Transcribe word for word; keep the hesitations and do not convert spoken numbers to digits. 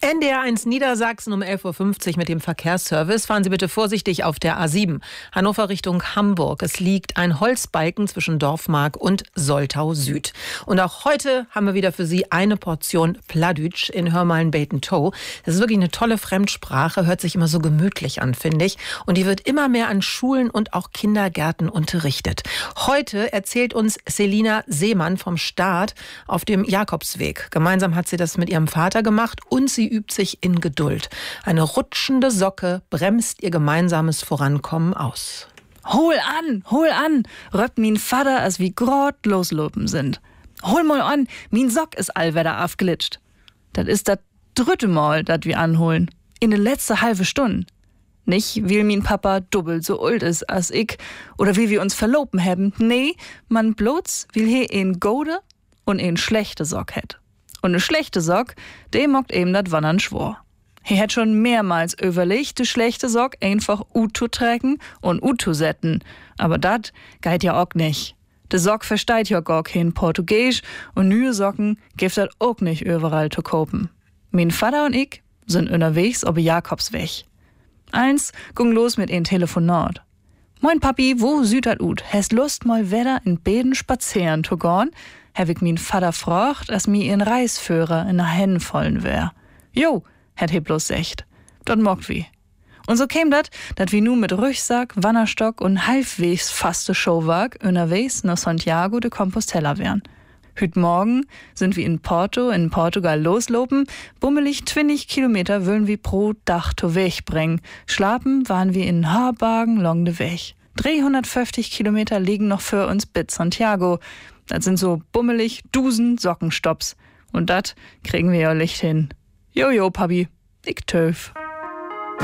N D R eins Niedersachsen um elf Uhr fünfzig mit dem Verkehrsservice. Fahren Sie bitte vorsichtig auf der A sieben. Hannover Richtung Hamburg. Es liegt ein Holzbalken zwischen Dorfmark und Soltau Süd. Und auch heute haben wir wieder für Sie eine Portion Plattdeutsch in Hörmalen-Beten-Tow. Das ist wirklich eine tolle Fremdsprache, hört sich immer so gemütlich an, finde ich. Und die wird immer mehr an Schulen und auch Kindergärten unterrichtet. Heute erzählt uns Selina Seemann vom Start auf dem Jakobsweg. Gemeinsam hat sie das mit ihrem Vater gemacht und sie übt sich in Geduld. Eine rutschende Socke bremst ihr gemeinsames Vorankommen aus. Hol an, hol an, röppt min Vater, als wie grad loslopen sind. Hol mal an, min Sock ist allwetter aufglitscht. Das ist das dritte Mal, dat wir anholen. In de letzte halbe Stunde. Nicht, weil min Papa doppelt so alt ist als ich oder wie wir uns verloben haben. Nee, man bloß will he een gode und een schlechte Sock het. Und ne schlechte Sock, de mockt eben dat Wandern schwor. He hätt schon mehrmals überlegt, de schlechte Sock einfach ut zu trägen und ut zu setten. Aber dat geit ja auch nicht. De Sock versteht ja gar kein Portugiesisch und neue Socken gibt dat auch nicht überall zu kopen. Min Vater und ich sind unterwegs ob Jakobsweg. Eins ging los mit ein Telefonat. Moin Papi, wo süd dat ut? Hast Lust mal wieder in Beden spazieren zu gehen? Hab ich min Vater frocht, als mi ihren Reisführer in der Hennen vollen wär. Jo, hätt he bloß secht. Dat mockt wie. Und so käm dat, dat wir nu mit Rüchsack, Wannerstock und halbwegs faste Showwerk unterwegs nach Santiago de Compostela wären. Hüt morgen sind wir in Porto, in Portugal loslopen, bummelig zwanzig Kilometer wollen wir pro Dach to Weg bringen. Schlapen waren wir in Haarbagen long de Weg. dreihundertfünfzig Kilometer liegen noch für uns bis Santiago. Das sind so bummelig Dusen Sockenstopps. Und dat kriegen wir ja Licht hin. Jojo, Papi, ich töf.